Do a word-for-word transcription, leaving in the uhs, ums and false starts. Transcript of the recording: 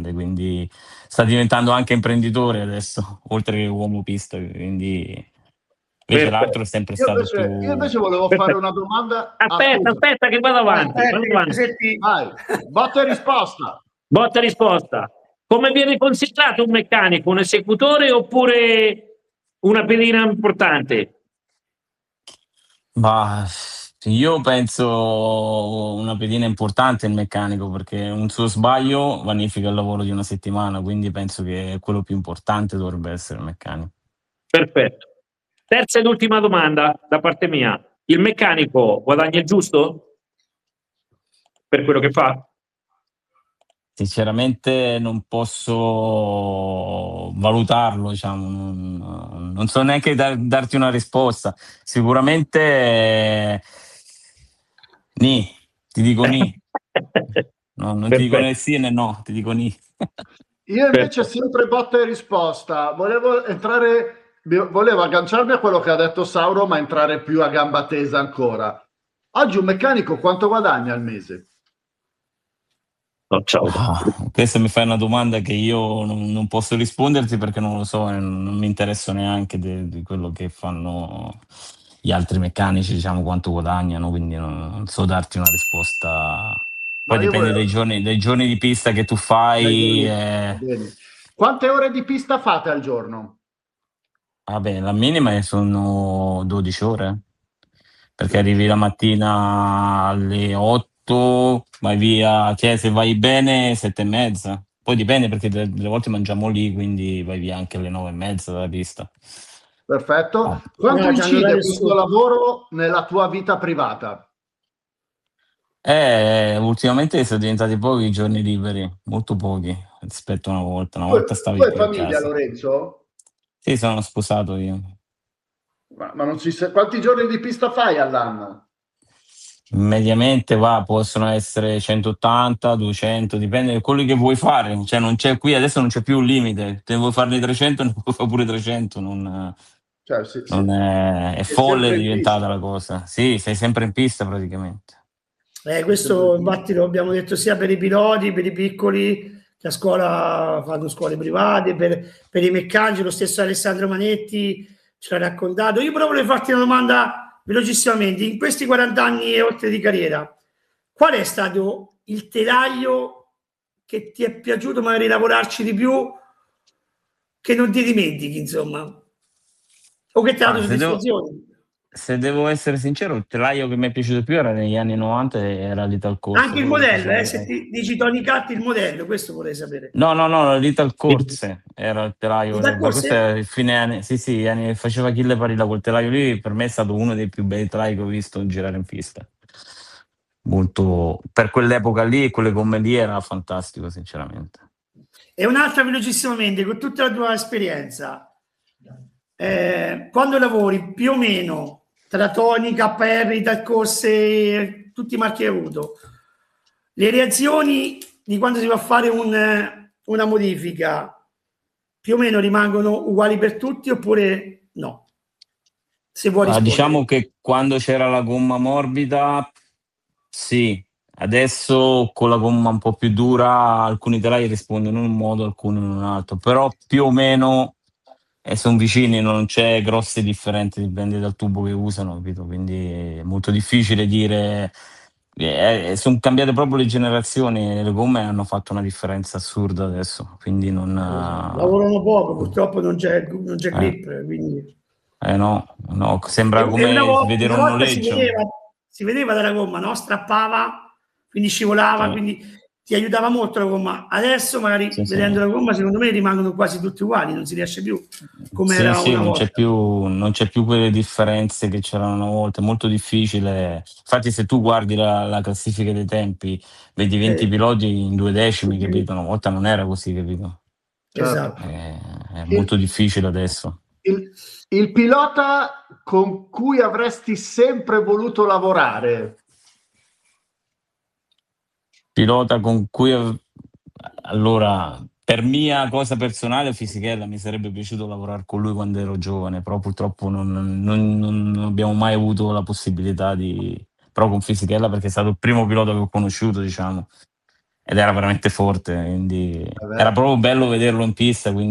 grande, quindi sta diventando anche imprenditore adesso, oltre che uomo pista, quindi invece Perfetto. l'altro è sempre Io stato invece, io più... invece volevo fare Perfetto. una domanda. Ah, Aspetta, scusa. aspetta che vado avanti. Vai, vado Aspetta, che avanti. senti... vai, botta e risposta. Botta e risposta. Come viene considerato un meccanico? Un esecutore oppure una pedina importante? Ma io penso una pedina importante il meccanico, perché un suo sbaglio vanifica il lavoro di una settimana, quindi penso che quello più importante dovrebbe essere il meccanico. Perfetto. Terza ed ultima domanda da parte mia. Il meccanico guadagna il giusto per quello che fa? Sinceramente non posso valutarlo, diciamo, non, non so neanche dar- darti una risposta. Sicuramente eh, ni, ti dico ni. No, non ti dico né Perfetto. sì né no, ti dico ni. Io invece Perfetto. sempre botta e risposta. Volevo entrare, volevo agganciarmi a quello che ha detto Sauro, ma entrare più a gamba tesa ancora. Oggi un meccanico quanto guadagna al mese? No, ciao. Ah, questa mi fai una domanda che io non, non posso risponderti perché non lo so e non mi interessa neanche de- di quello che fanno gli altri meccanici, diciamo, quanto guadagnano, quindi non, non so darti una risposta. Poi Ma io dipende dai volevo... giorni, dai giorni di pista che tu fai. Va eh. bene. Quante ore di pista fate al giorno? Vabbè, la minima sono dodici ore, perché arrivi dodici. la mattina alle otto, vai via, cioè se vai bene sette e mezza. Poi dipende perché delle, delle volte mangiamo lì, quindi vai via anche alle nove e mezza dalla pista. Perfetto. Ah, Quanto No, c'hanno incide l'orario questo su. lavoro nella tua vita privata? Eh, ultimamente sono diventati pochi i giorni liberi, molto pochi rispetto a una volta. Una Tu, volta tu stavi hai più a famiglia, casa. Lorenzo? Sì, sono sposato io. Ma, ma non si sa quanti giorni di pista fai all'anno? Mediamente va, possono essere centottanta, duecento, dipende da quello che vuoi fare. Cioè, non c'è qui adesso non c'è più un limite. Se vuoi farne trecento, ne puoi fare pure trecento. Non, Cioè, si, si, non è, è è folle sempre in diventata pista. la cosa. Sì, sei sempre in pista praticamente. Eh, questo infatti lo abbiamo detto sia per i piloti, per i piccoli che a scuola fanno scuole private, per, per i meccanici, lo stesso Alessandro Manetti ce l'ha raccontato. Io però volevo farti una domanda velocissimamente. In questi quaranta anni e oltre di carriera, qual è stato il telaio che ti è piaciuto magari lavorarci di più, che non ti dimentichi, insomma, o che ti ha dato Ah, se devo, soddisfazione? se devo essere sincero, il telaio che mi è piaciuto più era negli anni novanta e era l'Ital Corse, Anche il quello che modello, eh, facevo. se eh. ti dici Tony Cat il modello, questo vorrei sapere. No, no, no, l'Ital Corse era il Il telaio, da ma questo corse? è il fine anni, sì, sì, anni, faceva Achille Parilla quel telaio lì, per me è stato uno dei più bei telai che ho visto girare in pista. Molto, per quell'epoca lì e quelle gomme lì era fantastico, sinceramente. E un'altra velocissimamente, con tutta la tua esperienza, eh, quando lavori più o meno tra Tony, K R, Italcorse, tutti i marchi che hai avuto, le reazioni di quando si va a fare un, una modifica più o meno rimangono uguali per tutti oppure no? Se vuoi Ah, rispondere. diciamo che quando c'era la gomma morbida, sì, adesso con la gomma un po' più dura alcuni telai rispondono in un modo, alcuni in un altro, però più o meno eh, sono vicini, non c'è grosse differenze, dipende dal tubo che usano, capito? Quindi è molto difficile dire. Eh, sono cambiate proprio le generazioni, le gomme hanno fatto una differenza assurda adesso, quindi non. Lavorano poco, purtroppo non c'è, non c'è Eh, grip, quindi... eh no, no, E, sembra e una, come volta, vedere una un volta si noleggio. vedeva, si vedeva dalla gomma, no? Strappava, quindi scivolava, Cioè, quindi ti aiutava molto la gomma. Adesso magari sì, sì. vedendo la gomma secondo me rimangono quasi tutti uguali, non si riesce più come Sì, era sì, una non c'è volta. più, non c'è più quelle differenze che c'erano una volta, è molto difficile. Infatti, se tu guardi la, la classifica dei tempi, vedi venti Eh, piloti in due decimi, tutti- capito? Una volta non era così, capito? Certo. esatto. È, è molto Il, difficile adesso. il, il pilota con cui avresti sempre voluto lavorare? Pilota con cui allora per mia cosa personale Fisichella mi sarebbe piaciuto lavorare con lui quando ero giovane, però purtroppo non, non- non abbiamo mai avuto la possibilità di però con Fisichella perché è stato il primo pilota che ho conosciuto, diciamo. ed era veramente forte, quindi Vabbè. era proprio bello vederlo in pista, quindi